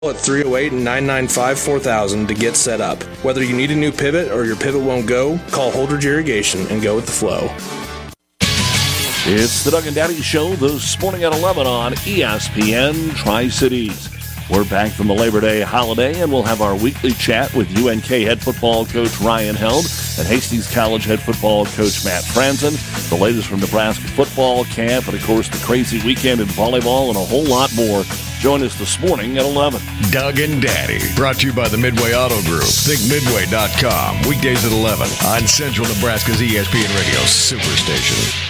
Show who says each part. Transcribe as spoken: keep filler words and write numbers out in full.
Speaker 1: At three oh eight, nine nine five, four thousand to get set up. Whether you need a new pivot or your pivot won't go, call Holdridge Irrigation and go with the flow.
Speaker 2: It's the Doug and Daddy Show this morning at eleven on E S P N Tri-Cities. We're back from the Labor Day holiday, and we'll have our weekly chat with U N K head football coach Ryan Held and Hastings College head football coach Matt Franzen. The latest from Nebraska football camp, and of course the crazy weekend in volleyball and a whole lot more. Join us this morning at eleven.
Speaker 3: Doug and Daddy, brought to you by the Midway Auto Group. think midway dot com. Weekdays at eleven on Central Nebraska's E S P N Radio Superstation.